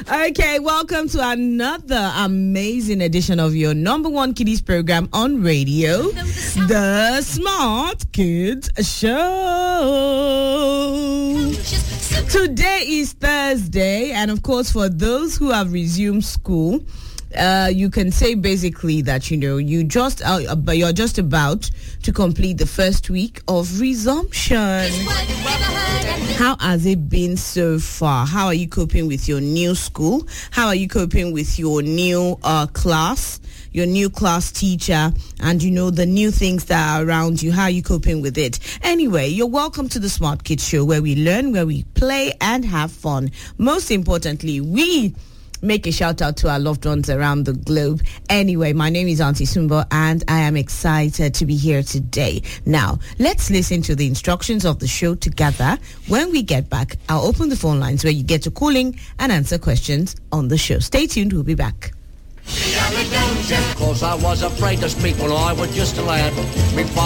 Okay, welcome to another amazing edition of your number one kiddies program on radio, the Smart Kids Show. Today is Thursday, and of course, for those who have resumed school, you can say basically that, you're just about to complete the first week of resumption. How has it been so far? How are you coping with your new school? How are you coping with your new class, your new class teacher, and the new things that are around you? How are you coping with it? Anyway, you're welcome to the Smart Kids Show, where we learn, where we play and have fun. Most importantly, we make a shout out to our loved ones around the globe. Anyway, my name is Auntie Sumbo, and I am excited to be here today. Now, let's listen to the instructions of the show together. When we get back, I'll open the phone lines where you get to call in and answer questions on the show. Stay tuned, we'll be back. Cause I was afraid to speak when I was just a lad.